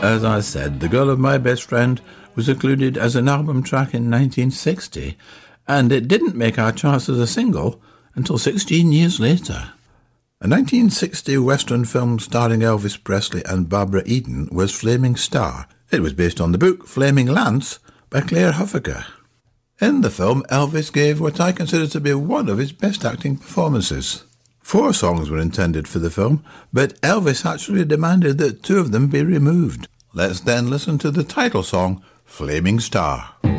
As I said, The Girl of My Best Friend was included as an album track in 1960, and it didn't make our charts as a single until 16 years later. A 1960 Western film starring Elvis Presley and Barbara Eden was Flaming Star. It was based on the book Flaming Lance by Claire Huffaker. In the film, Elvis gave what I consider to be one of his best acting performances. 4 songs were intended for the film, but Elvis actually demanded that 2 of them be removed. Let's then listen to the title song, Flaming Star.